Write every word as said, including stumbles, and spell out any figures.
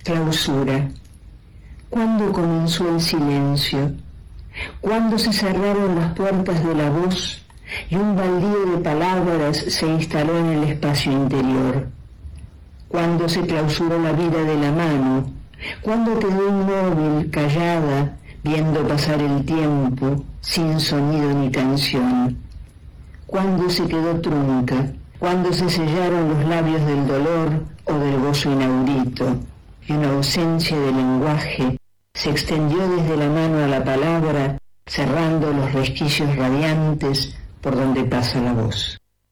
Clausura. ¿Cuándo comenzó el silencio? ¿Cuándo se cerraron las puertas de la voz y un baldío de palabras se instaló en el espacio interior? ¿Cuándo se clausuró la vida de la mano? ¿Cuándo quedó inmóvil, callada, viendo pasar el tiempo, sin sonido ni canción? ¿Cuándo se quedó trunca? ¿Cuándo se sellaron los labios del dolor o del gozo inaudito? Y una ausencia de lenguaje se extendió desde la mano a la palabra, cerrando los resquicios radiantes por donde pasa la voz.